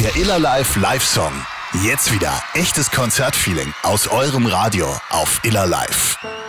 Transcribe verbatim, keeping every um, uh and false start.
Der Iller Live Live-Song. Jetzt wieder echtes Konzertfeeling aus eurem Radio auf Iller Live.